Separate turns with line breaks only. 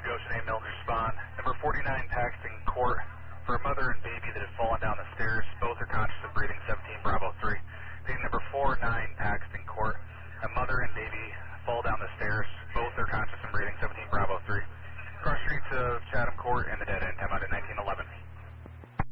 Goshen A. Mills respond. Number 49 Paxton Court for a mother and baby.